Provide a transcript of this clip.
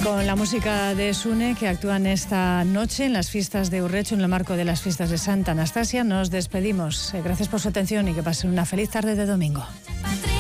Con la música de Sune, que actúan esta noche en las fiestas de Urrechu en el marco de las fiestas de Santa Anastasia, nos despedimos. Gracias por su atención y que pasen una feliz tarde de domingo.